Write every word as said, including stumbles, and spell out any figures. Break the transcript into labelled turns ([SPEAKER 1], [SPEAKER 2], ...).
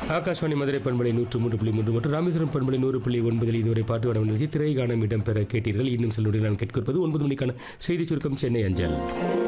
[SPEAKER 1] ஆகாஷ்வாணி மதுரை பண்பலை நூற்று மூன்று புள்ளி மூன்று மற்றும் ராமேஸ்வரம் பண்பலை நூறு புள்ளி ஒன்பதில் இதுவரை பாட்டு வடம் நிகழ்ச்சி திரை காணம் இடம்பெற கேட்டீர்கள். இன்னும் சில நொடிகள் நான் கேட்கிருப்பது ஒன்பது மணிக்கான செய்தி சுருக்கம் சென்னை அஞ்சல்.